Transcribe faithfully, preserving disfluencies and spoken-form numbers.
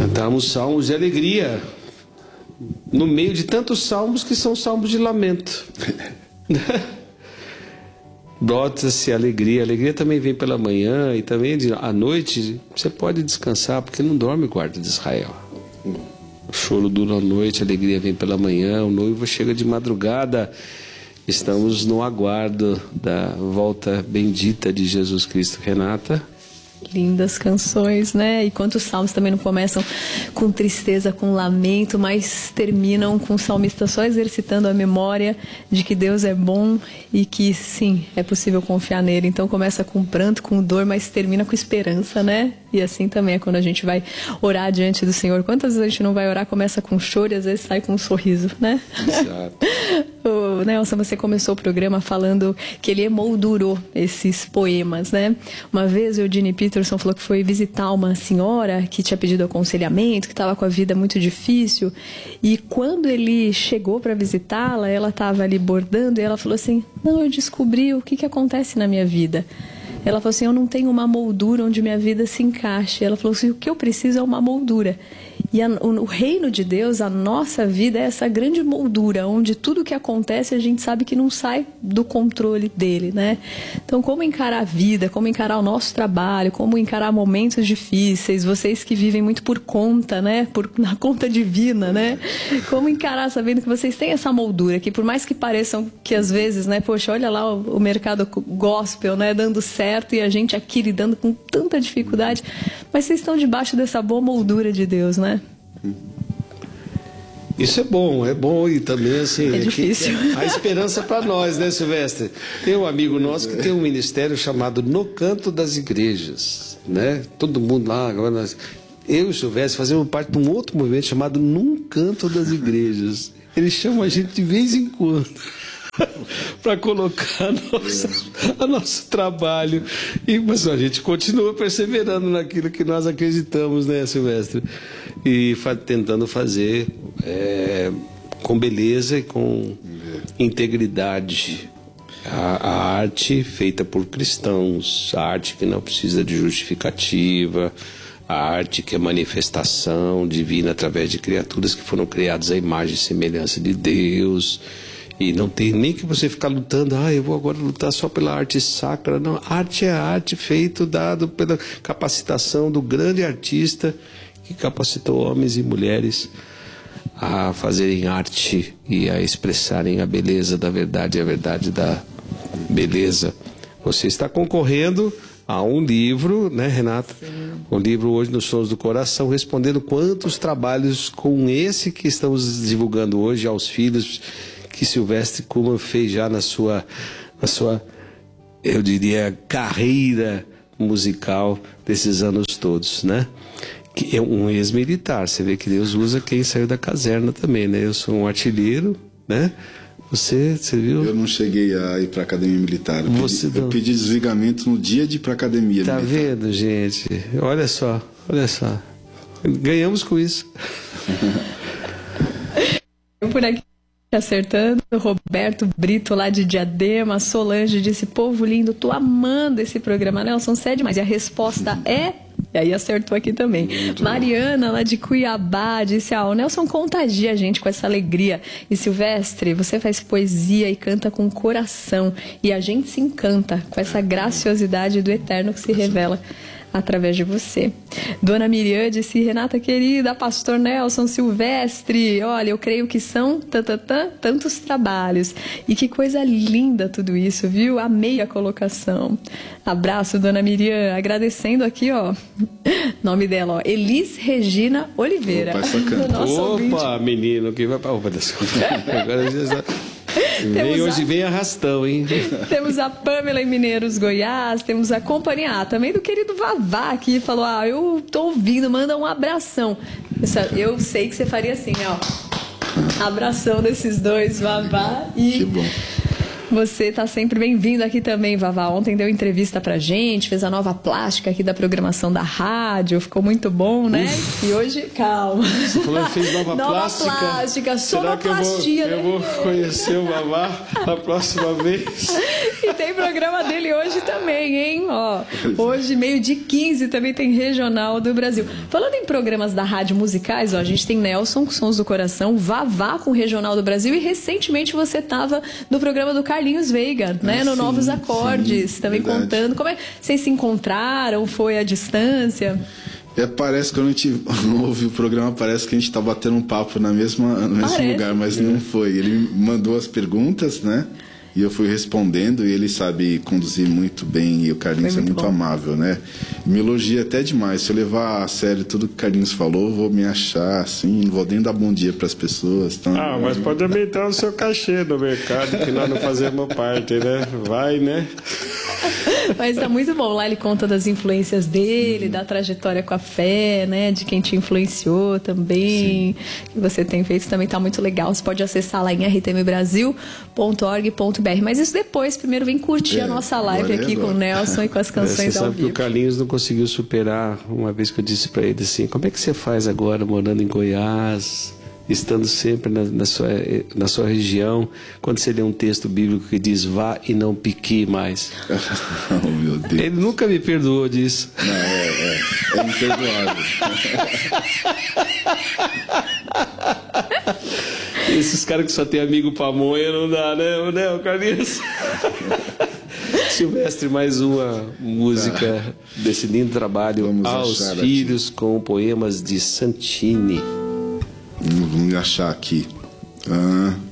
Cantamos salmos de alegria, no meio de tantos salmos que são salmos de lamento. Brota-se alegria, a alegria também vem pela manhã e também à noite você pode descansar, porque não dorme o guarda de Israel. O choro dura à noite, a alegria vem pela manhã, o noivo chega de madrugada. Estamos no aguardo da volta bendita de Jesus Cristo. Renata? Lindas canções, né? E quantos salmos também não começam com tristeza, com lamento, mas terminam com o salmista só exercitando a memória de que Deus é bom e que, sim, é possível confiar nele. Então começa com pranto, com dor, mas termina com esperança, né? E assim também é quando a gente vai orar diante do Senhor. Quantas vezes a gente não vai orar, começa com choro e às vezes sai com um sorriso, né? Exato. O Nelson, você começou o programa falando que ele emoldurou esses poemas, né? Uma vez o Eugene Peterson falou que foi visitar uma senhora que tinha pedido aconselhamento, que estava com a vida muito difícil, e quando ele chegou para visitá-la, ela estava ali bordando e ela falou assim: não, eu descobri o que, que acontece na minha vida. Ela falou assim: eu não tenho uma moldura onde minha vida se encaixe. Ela falou assim: o que eu preciso é uma moldura. E a, o, o reino de Deus, a nossa vida, é essa grande moldura, onde tudo que acontece a gente sabe que não sai do controle dele, né? Então, como encarar a vida, como encarar o nosso trabalho, como encarar momentos difíceis, vocês que vivem muito por conta, né? Por, na conta divina, né? Como encarar sabendo que vocês têm essa moldura, que por mais que pareçam que às vezes, né? Poxa, olha lá o, o mercado gospel, né? Dando certo e a gente aqui lidando com tanta dificuldade, mas vocês estão debaixo dessa boa moldura de Deus, né? Isso é bom, é bom e também assim... É difícil. É a esperança para nós, né, Silvestre? Tem um amigo nosso que tem um ministério chamado No Canto das Igrejas, né? Todo mundo lá, agora nós... Eu e o Silvestre fazemos parte de um outro movimento chamado Num Canto das Igrejas. Eles chamam a gente de vez em quando para colocar a nossa, a nosso trabalho. E, mas a gente continua perseverando naquilo que nós acreditamos, né, Silvestre? E fa tentando fazer é, com beleza e com integridade a, a arte feita por cristãos, a arte que não precisa de justificativa, a arte que é manifestação divina através de criaturas que foram criadas à imagem e semelhança de Deus. E não tem nem que você ficar lutando, ah, eu vou agora lutar só pela arte sacra. Não, arte é arte, feito, dado pela capacitação do grande artista que capacitou homens e mulheres a fazerem arte e a expressarem a beleza da verdade e a verdade da beleza. Você está concorrendo a um livro, né, Renata? Sim. Um livro hoje nos Sons do Coração, respondendo quantos trabalhos com esse que estamos divulgando hoje aos filhos que Silvestre Kuhlmann fez já na sua, na sua, eu diria, carreira musical desses anos todos, né? Que é um ex-militar, você vê que Deus usa quem saiu da caserna também, né? Eu sou um artilheiro, né? Você, você viu? Eu não cheguei a ir para a academia militar. Eu, você pedi, não... eu pedi desligamento no dia de ir para a academia tá militar. Tá vendo, gente? Olha só, olha só. Ganhamos com isso. Por aqui acertando, Roberto Brito lá de Diadema, Solange disse: povo lindo, tô amando esse programa, Nelson, cede mais. E a resposta é... E aí acertou aqui também. Muito Mariana, bom. Lá de Cuiabá, disse: ah, o Nelson contagia a gente com essa alegria. E Silvestre, você faz poesia e canta com coração. E a gente se encanta com essa graciosidade do Eterno que se revela através de você. Dona Miriam disse: Renata querida, pastor Nelson, Silvestre, olha, eu creio que são tatatã, tantos trabalhos. E que coisa linda tudo isso, viu? Amei a colocação. Abraço, Dona Miriam. Agradecendo aqui, ó, nome dela, ó, Elis Regina Oliveira. Opa, Opa menino, que vai pra... Opa, desculpa. Agora já... Vem hoje, a... vem arrastão, hein? Temos a Pamela em Mineiros, Goiás. Temos a companhia também do querido Vavá, que falou: ah, eu tô ouvindo, manda um abração. Eu sei que você faria assim, ó. Abração desses dois, Vavá e... Que bom. Você tá sempre bem-vindo aqui também, Vavá. Ontem deu entrevista pra gente, fez a nova plástica aqui da programação da rádio, ficou muito bom, né? Uf. E hoje, calma. Você falou que fez nova, nova plástica? Nova plástica, sonoplastia. Será que eu vou, eu vou conhecer o Vavá na próxima vez? E tem programa dele hoje também, hein? Ó, hoje, meio-dia e quinze, também tem Regional do Brasil. Falando em programas da rádio musicais, ó, a gente tem Nelson com Sons do Coração, Vavá com Regional do Brasil, e recentemente você estava no programa do Carlinhos Veiga, né? Ah, no sim, Novos Acordes, sim, também verdade. Contando. Como é que vocês se encontraram? Foi à distância? É, parece que quando a gente ouve o programa, parece que a gente está batendo um papo na mesma, no mesmo parece. lugar, mas é. não foi. Ele mandou as perguntas, né? E eu fui respondendo, e ele sabe conduzir muito bem, e o Carlinhos muito é muito bom. amável, né? Me elogia até demais. Se eu levar a sério tudo que o Carlinhos falou, vou me achar assim, não vou nem dar bom dia para as pessoas. Então, ah, mas pode aumentar o seu cachê no mercado, que nós não fazemos parte, né? Vai, né? Mas tá muito bom. Lá ele conta das influências dele, hum. da trajetória com a fé, né? De quem te influenciou também. Sim. Que você tem feito também tá muito legal. Você pode acessar lá em r t m brasil ponto org ponto b r. Mas isso depois. Primeiro vem curtir é, a nossa live aqui é com o Nelson e com as canções é, você ao sabe vivo. Que o Carlinhos não conseguiu superar uma vez que eu disse pra ele assim: como é que você faz agora morando em Goiás, estando sempre na, na, sua, na sua região, quando você lê um texto bíblico que diz vá e não pique mais? Oh, meu Deus. Ele nunca me perdoou disso. Não, é, é, é imperdoável. Esses caras que só tem amigo pamonha não dá, né, né, Carlinhos? Silvestre, mais uma música tá. desse lindo trabalho. Vamos Aos Filhos, aqui. Com poemas de Santini. Vamos achar aqui. Ah...